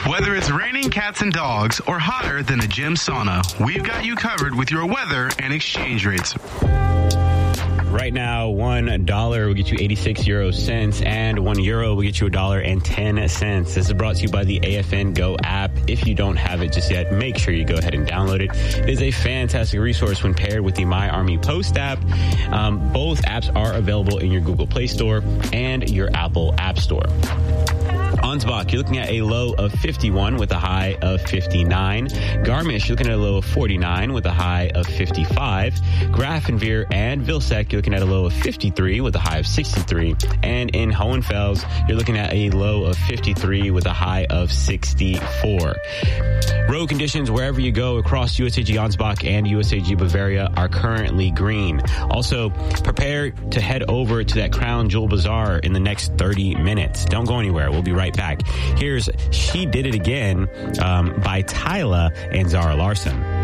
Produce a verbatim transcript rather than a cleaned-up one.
Whether it's raining cats and dogs or hotter than a gym sauna, we've got you covered with your weather and exchange rates. Right now, one dollar will get you eighty-six euro cents, and one euro will get you a dollar and ten cents. This is brought to you by the A F N Go app. If you don't have it just yet, make sure you go ahead and download it. It is a fantastic resource when paired with the My Army Post app. Um, both apps are available in your Google Play Store and your Apple App Store. Ansbach, you're looking at a low of fifty-one with a high of fifty-nine. Garmisch, you're looking at a low of forty-nine with a high of fifty-five. Grafenweer and Vilsek, you're looking at a low of fifty-three with a high of sixty-three. And in Hohenfels, you're looking at a low of fifty-three with a high of sixty-four. Road conditions wherever you go across U S A G Ansbach and U S A G Bavaria are currently green. Also, prepare to head over to that Crown Jewel Bazaar in the next thirty minutes. Don't go anywhere. We'll be right back. Here's She Did It Again um, by Tyla and Zara Larsson.